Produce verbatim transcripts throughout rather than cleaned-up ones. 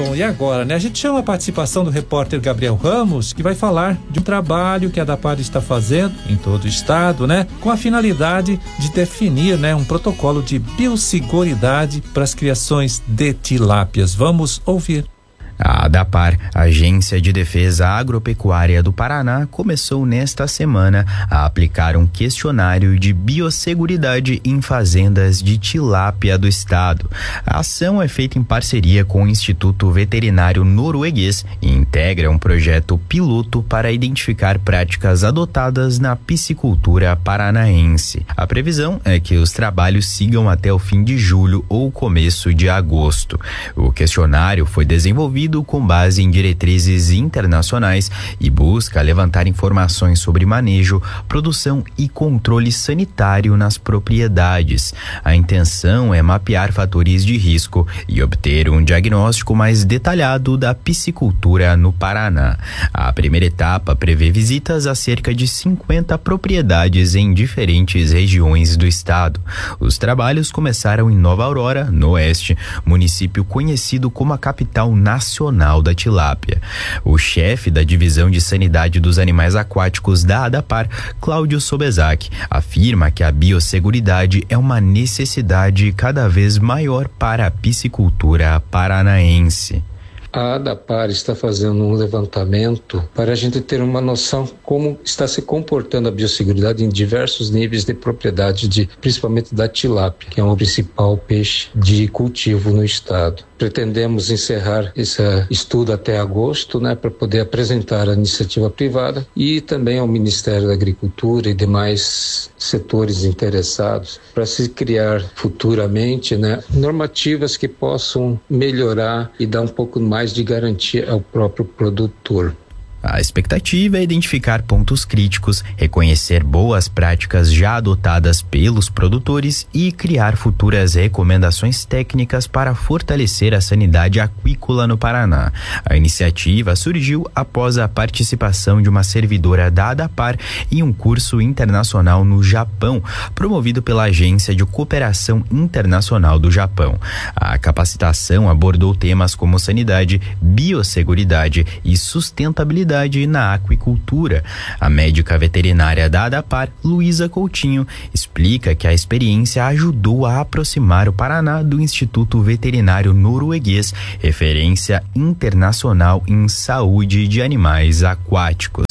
Bom, e agora, né? A gente chama a participação do repórter Gabriel Ramos, que vai falar de um trabalho que a ADAPAR está fazendo em todo o estado, né? Com a finalidade de definir, né, um protocolo de biosseguridade para as criações de tilápias. Vamos ouvir. A ADAPAR, Agência de Defesa Agropecuária do Paraná, começou nesta semana a aplicar um questionário de biosseguridade em fazendas de tilápia do estado. A ação é feita em parceria com o Instituto Veterinário Norueguês e integra um projeto piloto para identificar práticas adotadas na piscicultura paranaense. A previsão é que os trabalhos sigam até o fim de julho ou começo de agosto. O questionário foi desenvolvido com base em diretrizes internacionais e busca levantar informações sobre manejo, produção e controle sanitário nas propriedades. A intenção é mapear fatores de risco e obter um diagnóstico mais detalhado da piscicultura no Paraná. A primeira etapa prevê visitas a cerca de cinquenta propriedades em diferentes regiões do estado. Os trabalhos começaram em Nova Aurora, no oeste, município conhecido como a capital nacional da tilápia. O chefe da Divisão de Sanidade dos Animais Aquáticos da ADAPAR, Cláudio Sobezac, afirma que a biosseguridade é uma necessidade cada vez maior para a piscicultura paranaense. A ADAPAR está fazendo um levantamento para a gente ter uma noção como está se comportando a biosseguridade em diversos níveis de propriedade, de, principalmente da tilápia, que é o principal peixe de cultivo no estado. Pretendemos encerrar esse estudo até agosto, né, para poder apresentar à iniciativa privada e também ao Ministério da Agricultura e demais setores interessados para se criar futuramente, né, normativas que possam melhorar e dar um pouco mais de garantia ao próprio produtor. A expectativa é identificar pontos críticos, reconhecer boas práticas já adotadas pelos produtores e criar futuras recomendações técnicas para fortalecer a sanidade aquícola no Paraná. A iniciativa surgiu após a participação de uma servidora da ADAPAR em um curso internacional no Japão, promovido pela Agência de Cooperação Internacional do Japão. A capacitação abordou temas como sanidade, biosseguridade e sustentabilidade na aquicultura. A médica veterinária da ADAPAR, Luísa Coutinho, explica que a experiência ajudou a aproximar o Paraná do Instituto Veterinário Norueguês, referência internacional em saúde de animais aquáticos.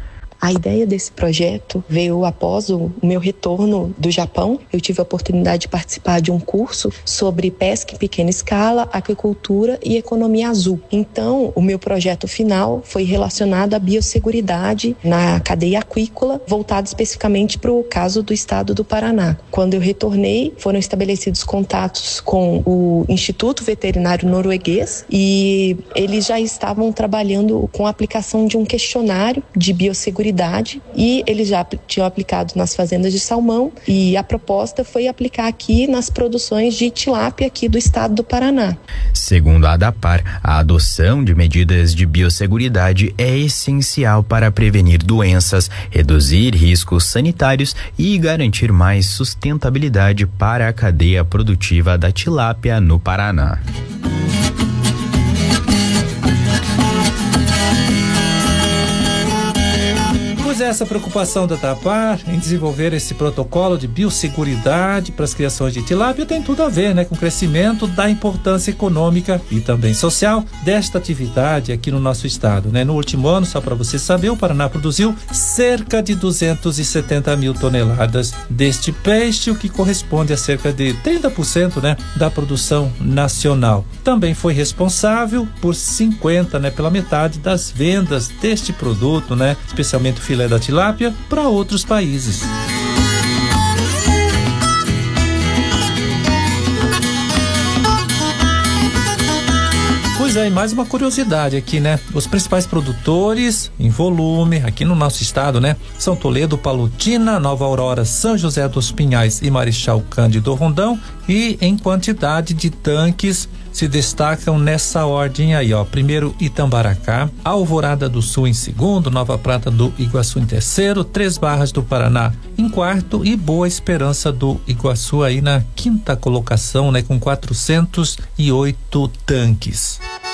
A ideia desse projeto veio após o meu retorno do Japão. Eu tive a oportunidade de participar de um curso sobre pesca em pequena escala, aquicultura e economia azul. Então, o meu projeto final foi relacionado à biosseguridade na cadeia aquícola, voltado especificamente para o caso do estado do Paraná. Quando eu retornei, foram estabelecidos contatos com o Instituto Veterinário Norueguês e eles já estavam trabalhando com a aplicação de um questionário de biosseguridade e eles já tinham aplicado nas fazendas de salmão e a proposta foi aplicar aqui nas produções de tilápia aqui do estado do Paraná. Segundo a ADAPAR, a adoção de medidas de biosseguridade é essencial para prevenir doenças, reduzir riscos sanitários e garantir mais sustentabilidade para a cadeia produtiva da tilápia no Paraná. Essa preocupação da ADAPAR em desenvolver esse protocolo de biosseguridade para as criações de tilápia tem tudo a ver, né, com o crescimento da importância econômica e também social desta atividade aqui no nosso estado, né? No último ano, só para você saber, o Paraná produziu cerca de duzentos e setenta mil toneladas deste peixe, o que corresponde a cerca de trinta por cento, né, da produção nacional. Também foi responsável por cinquenta, né, pela metade das vendas deste produto, né, especialmente o filé da tilápia, para outros países. Pois é, e mais uma curiosidade aqui, né? Os principais produtores em volume aqui no nosso estado, né? São Toledo, Palotina, Nova Aurora, São José dos Pinhais e Marechal Cândido Rondão, e em quantidade de tanques se destacam nessa ordem aí, ó. Primeiro, Itambaracá, Alvorada do Sul em segundo, Nova Prata do Iguaçu em terceiro, Três Barras do Paraná em quarto e Boa Esperança do Iguaçu aí na quinta colocação, né, com quatrocentos e oito tanques.